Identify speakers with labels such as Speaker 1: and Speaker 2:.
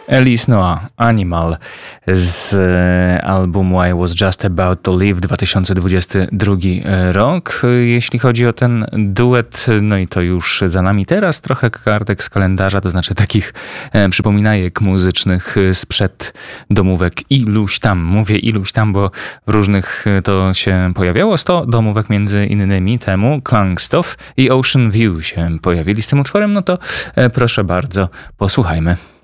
Speaker 1: Elise Noah, Animal z albumu I Was Just About to Live 2022 rok. Jeśli chodzi o ten duet, no i to już za nami teraz trochę kartek z kalendarza, to znaczy takich przypominajek muzycznych sprzed domówek iluś tam. Mówię iluś tam, bo w różnych to się pojawiało. 100 domówek między innymi temu. Klangstoff i Ocean View się pojawili z tym utworem, no to proszę bardzo, posłuchajmy.